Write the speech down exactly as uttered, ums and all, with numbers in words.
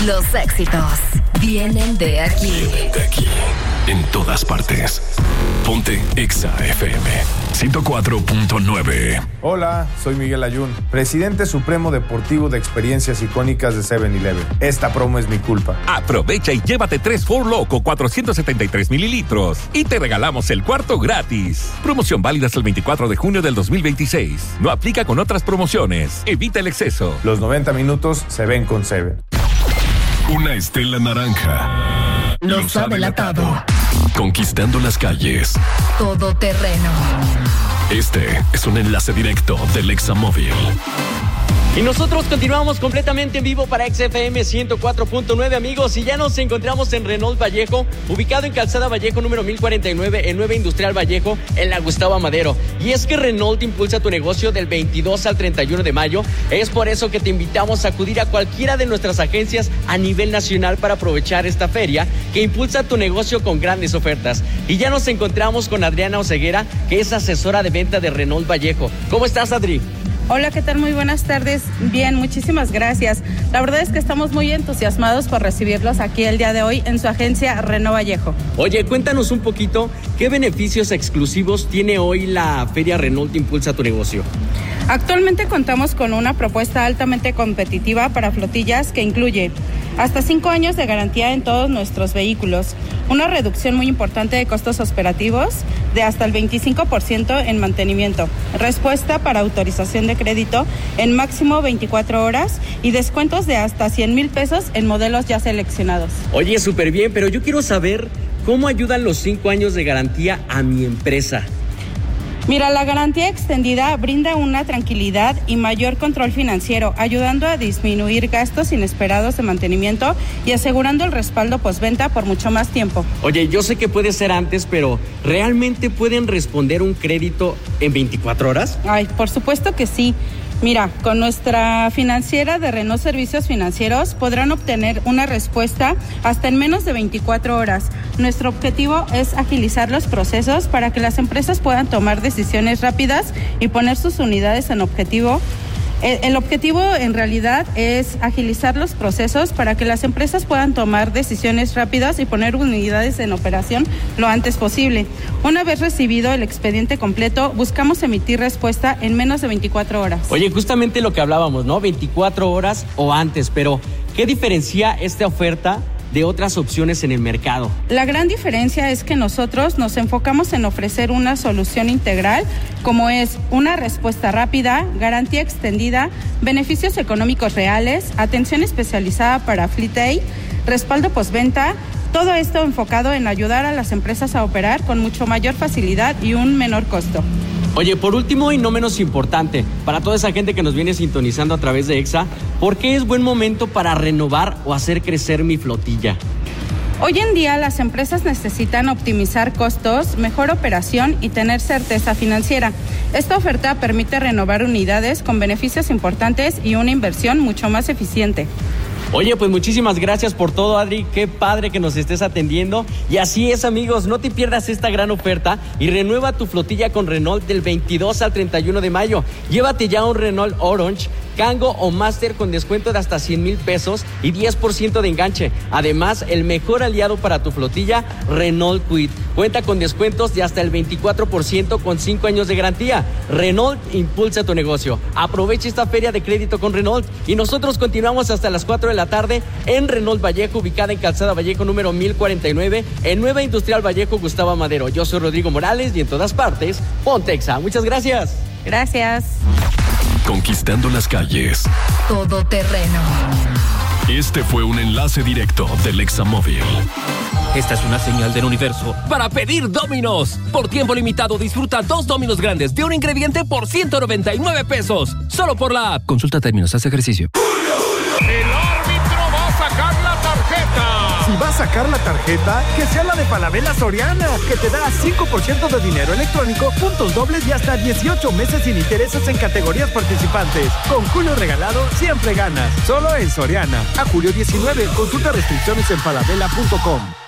Los éxitos vienen de aquí. Vienen de aquí. En todas partes. Ponte Exa F M ciento cuatro punto nueve. Hola, soy Miguel Ayun, presidente supremo deportivo de experiencias icónicas de seven eleven. Esta promo es mi culpa. Aprovecha y llévate tres Four Loko cuatrocientos setenta y tres mililitros y te regalamos el cuarto gratis. Promoción válida hasta el veinticuatro de junio del dos mil veintiséis. No aplica con otras promociones. Evita el exceso. Los noventa minutos se ven con Seven. Una estela naranja. Los ha delatado. Conquistando las calles. Todo terreno. Este es un enlace directo del Examóvil. Y nosotros continuamos completamente en vivo para X F M ciento cuatro punto nueve, amigos, y ya nos encontramos en Renault Vallejo, ubicado en Calzada Vallejo número mil cuarenta y nueve, en Nueva Industrial Vallejo, en la Gustavo Amadero. Y es que Renault impulsa tu negocio del veintidós al treinta y uno de mayo. Es por eso que te invitamos a acudir a cualquiera de nuestras agencias a nivel nacional para aprovechar esta feria que impulsa tu negocio con grandes ofertas. Y ya nos encontramos con Adriana Oseguera, que es asesora de venta de Renault Vallejo. ¿Cómo estás, Adri? Hola, ¿qué tal? Muy buenas tardes. Bien, muchísimas gracias. La verdad es que estamos muy entusiasmados por recibirlos aquí el día de hoy en su agencia Renault Vallejo. Oye, cuéntanos un poquito, ¿qué beneficios exclusivos tiene hoy la Feria Renault Impulsa tu Negocio? Actualmente contamos con una propuesta altamente competitiva para flotillas que incluye hasta cinco años de garantía en todos nuestros vehículos, una reducción muy importante de costos operativos de hasta el veinticinco por ciento en mantenimiento, respuesta para autorización de crédito en máximo veinticuatro horas y descuentos de hasta cien mil pesos en modelos ya seleccionados. Oye, súper bien, pero yo quiero saber cómo ayudan los cinco años de garantía a mi empresa. Mira, la garantía extendida brinda una tranquilidad y mayor control financiero, ayudando a disminuir gastos inesperados de mantenimiento y asegurando el respaldo postventa por mucho más tiempo. Oye, yo sé que puede ser antes, pero ¿realmente pueden responder un crédito en veinticuatro horas? Ay, por supuesto que sí. Mira, con nuestra financiera de Renault Servicios Financieros podrán obtener una respuesta hasta en menos de veinticuatro horas. Nuestro objetivo es agilizar los procesos para que las empresas puedan tomar decisiones rápidas y poner sus unidades en objetivo. El objetivo en realidad es agilizar los procesos para que las empresas puedan tomar decisiones rápidas y poner unidades en operación lo antes posible. Una vez recibido el expediente completo, buscamos emitir respuesta en menos de veinticuatro horas. Oye, justamente lo que hablábamos, ¿no? veinticuatro horas o antes, pero ¿qué diferencia esta oferta de otras opciones en el mercado? La gran diferencia es que nosotros nos enfocamos en ofrecer una solución integral, como es una respuesta rápida, garantía extendida, beneficios económicos reales, atención especializada para Fleet Day, respaldo postventa. Todo esto enfocado en ayudar a las empresas a operar con mucho mayor facilidad y un menor costo. Oye, por último y no menos importante, para toda esa gente que nos viene sintonizando a través de Exa, ¿por qué es buen momento para renovar o hacer crecer mi flotilla? Hoy en día las empresas necesitan optimizar costos, mejor operación y tener certeza financiera. Esta oferta permite renovar unidades con beneficios importantes y una inversión mucho más eficiente. Oye, pues muchísimas gracias por todo, Adri. Qué padre que nos estés atendiendo. Y así es, amigos, no te pierdas esta gran oferta y renueva tu flotilla con Renault del veintidós al treinta y uno de mayo. Llévate ya un Renault Orange, Kangoo o Master con descuento de hasta cien mil pesos y diez por ciento de enganche. Además, el mejor aliado para tu flotilla, Renault Kwid. Cuenta con descuentos de hasta el veinticuatro por ciento con cinco años de garantía. Renault impulsa tu negocio. Aprovecha esta feria de crédito con Renault y nosotros continuamos hasta las cuatro de la tarde en Renault Vallejo, ubicada en Calzada Vallejo número mil cuarenta y nueve, en Nueva Industrial Vallejo, Gustavo Amadero. Yo soy Rodrigo Morales y en todas partes, ponte Exa. Muchas gracias. Gracias. Conquistando las calles. Todo terreno. Este fue un enlace directo del Examóvil. Esta es una señal del universo para pedir Domino's. Por tiempo limitado disfruta dos Domino's grandes de un ingrediente por ciento noventa y nueve pesos. Solo por la app. Consulta términos, haz ejercicio. El árbitro va a sacar la tarjeta. Si va a sacar la tarjeta, que sea la de Falabella Soriana, que te da cinco por ciento de dinero electrónico, puntos dobles y hasta dieciocho meses sin intereses en categorías participantes. Con Julio regalado, siempre ganas. Solo en Soriana. A julio diecinueve, consulta restricciones en falabella punto com.